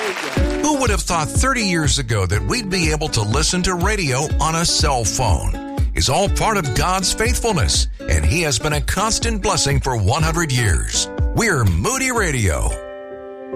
Who would have thought 30 years ago that we'd be able to listen to radio on a cell phone? It's all part of God's faithfulness, and He has been a constant blessing for 100 years. We're Moody Radio.